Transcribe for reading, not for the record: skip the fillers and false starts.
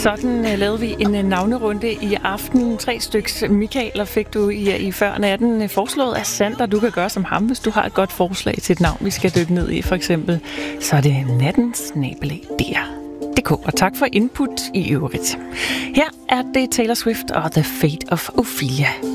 Sådan lavede vi en navnerunde i aften. 3 styks Michael fik du i før natten foreslået af Sander. Du kan gøre som ham, hvis du har et godt forslag til et navn, vi skal dykke ned i, for eksempel. Så er det nattens@dr.dk. Og tak for input i øvrigt. Her er det Taylor Swift og The Fate of Ophelia.